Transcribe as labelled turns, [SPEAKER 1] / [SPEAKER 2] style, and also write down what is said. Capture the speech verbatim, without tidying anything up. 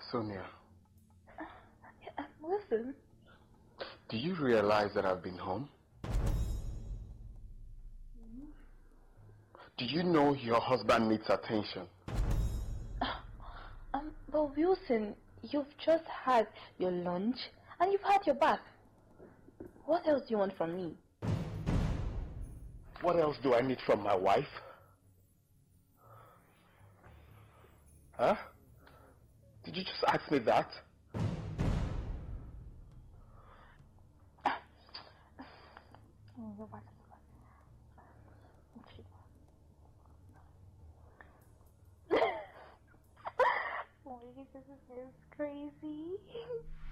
[SPEAKER 1] Sonia.
[SPEAKER 2] Uh, Wilson.
[SPEAKER 1] Do you realize that I've been home?
[SPEAKER 2] Mm-hmm.
[SPEAKER 1] Do you know your husband needs attention?
[SPEAKER 2] Um, but Wilson, you've just had your lunch and you've had your bath. What else do you want from me?
[SPEAKER 1] What else do I need from my wife? Huh? Did you just ask me that?
[SPEAKER 2] Oh, this is crazy.